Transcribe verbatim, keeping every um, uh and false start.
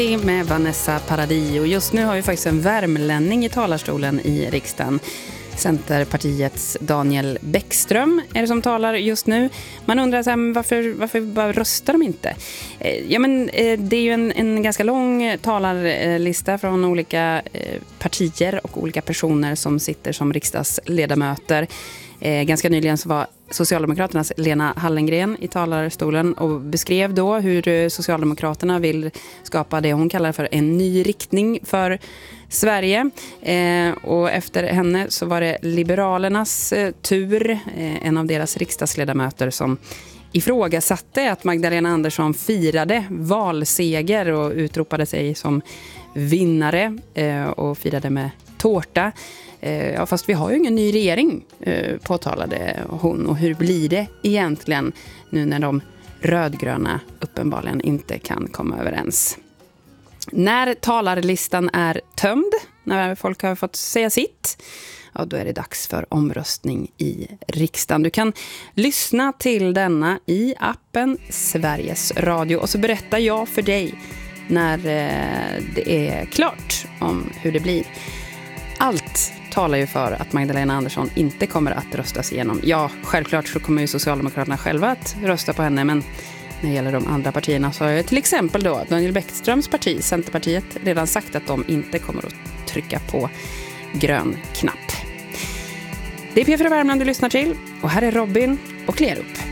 Med Vanessa Paradis, och just nu har vi faktiskt en värmlänning i talarstolen i riksdagen. Centerpartiets Daniel Bäckström är det som talar just nu. Man undrar så här, varför, varför bara röstar de inte? Ja, men det är ju en, en ganska lång talarlista från olika partier och olika personer som sitter som riksdagsledamöter. Ganska nyligen så var Socialdemokraternas Lena Hallengren i talarstolen och beskrev då hur Socialdemokraterna vill skapa det hon kallar för en ny riktning för Sverige. Eh, och efter henne så var det Liberalernas eh, tur, eh, en av deras riksdagsledamöter som ifrågasatte att Magdalena Andersson firade valseger och utropade sig som vinnare eh, och firade med tårta. Ja, fast vi har ju ingen ny regering, påtalade hon. Och hur blir det egentligen nu när de rödgröna uppenbarligen inte kan komma överens? När talarlistan är tömd, när folk har fått säga sitt, ja, då är det dags för omröstning i riksdagen. Du kan lyssna till denna i appen Sveriges Radio, och så berättar jag för dig när det är klart om hur det blir. Allt talar ju för att Magdalena Andersson inte kommer att röstas igenom. Ja, självklart så kommer ju Socialdemokraterna själva att rösta på henne, men när det gäller de andra partierna så har ju till exempel då Daniel Bäckströms parti, Centerpartiet, redan sagt att de inte kommer att trycka på grön knapp. Det är P fyra Värmland du lyssnar till, och här är Robin och Klerup.